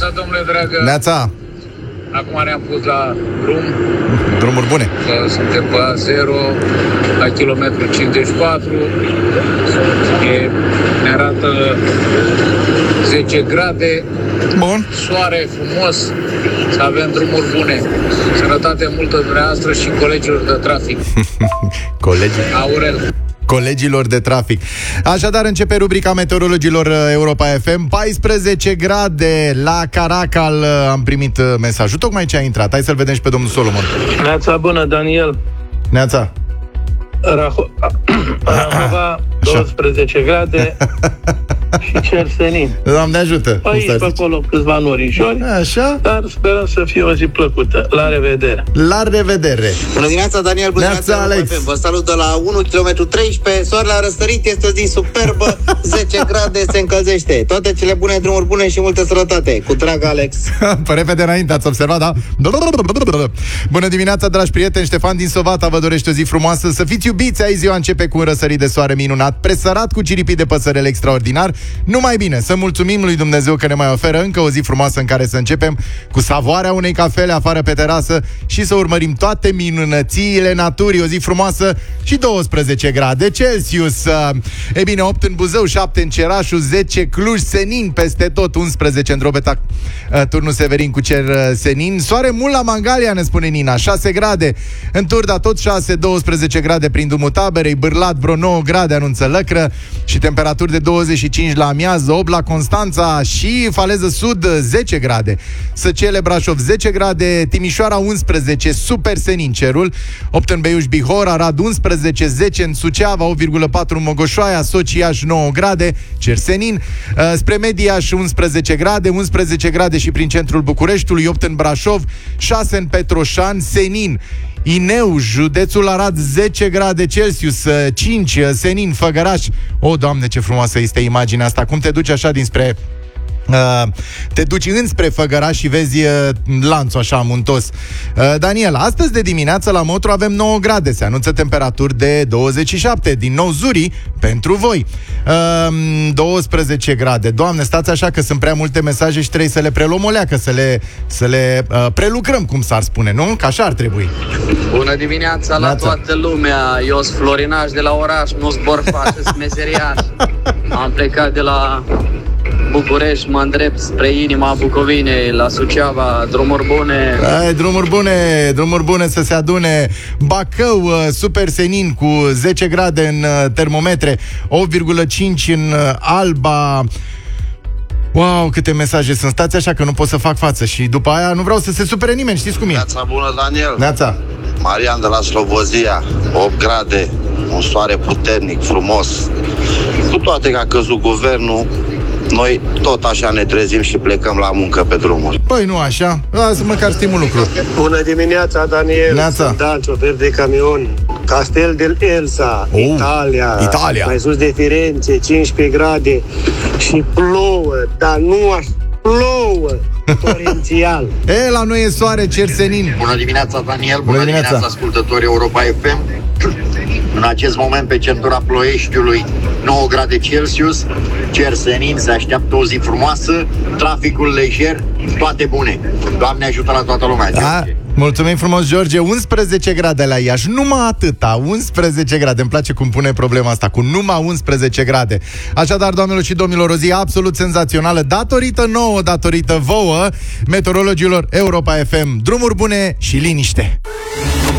Neața, domnule dragă. Neața. Acum ne-am pus la drum. Drumuri bune. Suntem pe A0, la kilometrul 54. Ne arată 10 grade. Bun. Soare frumos. Să avem drumuri bune. Sănătate multă dumneavoastră și colegilor de trafic. Aurel. Colegilor de trafic. Așadar, începe rubrica meteorologilor Europa FM. 14 grade la Caracal. Am primit mesajul. Tocmai ce a intrat. Hai să-l vedem și pe domnul Solomon. Neața bună, Daniel. Neața. Rahova, 12 grade și cer senin. Doamne ajută. Aici, pe acolo, câțiva norișori. Așa. Dar sperăm să fie o zi plăcută. La revedere. La revedere. Bună dimineața, Daniel. Bună dimineața, Alex. Vă salut de la 1 km 13. Soarele a răsărit, este o zi superbă. 10 grade, se încălzește. Toate cele bune, drumuri bune și multă sănătate. Cu drag, Alex. Pe repede înainte, ați observat, da? Bună dimineața, dragi prieteni. Ștefan din Sovata vă dorește o zi frumoasă. Să fiți iubiți. Aici ziua începe cu un răsărit de soare minunat, presărat cu ciripii de păsărele extraordinar. Numai bine, să mulțumim lui Dumnezeu că ne mai oferă încă o zi frumoasă în care să începem cu savoarea unei cafele afară pe terasă și să urmărim toate minunățiile naturii. O zi frumoasă și 12 grade Celsius. E bine, 8 în Buzău, 7 în Cerașu, 10 Cluj, senin peste tot, 11 în Drobeta, turnul Severin cu cer senin. Soare mult la Mangalia, ne spune Nina, 6 grade. În Turda tot 6, 12 grade prin Dumul Taberei, Bârlat vreo 9 grade, anunță Lăcră, și temperaturi de 25 la Amiază, 8 la Constanța și Faleză Sud 10 grade. Săcele, Brașov 10 grade, Timișoara 11, super senin cerul, 8 în Beiuș, Bihor, Arad 11, 10 în Suceava, 8,4 în Mogoșoaia, Soci, Iași 9 grade, cer senin, spre Mediaș 11 grade, 11 grade și prin centrul Bucureștiului, 8 în Brașov, 6 în Petroșani, senin. Ineu, județul Arad 10 grade Celsius, 5 senin, Făgăraș. O, Doamne, ce frumoasă este imaginea asta. Cum te duci așa dinspre te duci înspre Făgăraș și vezi lanțul așa muntos. Daniel, astăzi de dimineață la Motru avem 9 grade, se anunță temperaturi de 27, din nou Zuri pentru voi. 12 grade. Doamne, stați așa că sunt prea multe mesaje și trebuie să le preluăm o leacă, să le prelucrăm, cum s-ar spune, nu? Că așa ar trebui. Bună dimineața la toată lumea. Eu sunt florinaș de la oraș, nu zbor față, meseriaș. Am plecat de la București, mă îndrept spre inima Bucovinei, la Suceava, drumuri bune. Drumuri bune să se adune. Bacău, super senin cu 10 grade în termometre, 8,5 în Alba. Wow, câte mesaje sunt. Stați așa că nu pot să fac față și după aia nu vreau să se supere nimeni, știți cum e. Neața bună, Daniel. Neața. Marian de la Slobozia, 8 grade, un soare puternic, frumos. Cu toate că a căzut guvernul, noi tot așa ne trezim și plecăm la muncă pe drumuri. Păi nu așa, lasă măcar știm un lucru. Bună dimineața, Daniel. Neața. Sunt Dan, șofer de camion. Castel del Elsa, Italia. Mai sus de Firenze, 15 grade. Și plouă, dar nu așa. Plouă torențial. La noi e soare, cer senin. Bună dimineața, Daniel. Bună dimineața, ascultători Europa FM. În acest moment pe centura Ploieștiului 9 grade Celsius, cer senin, se așteaptă o zi frumoasă, traficul lejer, toate bune. Doamne ajută la toată lumea. Da. Mulțumim frumos, George. 11 grade la Iași, numai atâta, 11 grade. Îmi place cum pune problema asta, cu numai 11 grade. Așadar, doamnelor și domnilor, o zi absolut senzațională, datorită nouă, datorită vouă, meteorologilor Europa FM. Drumuri bune și liniște.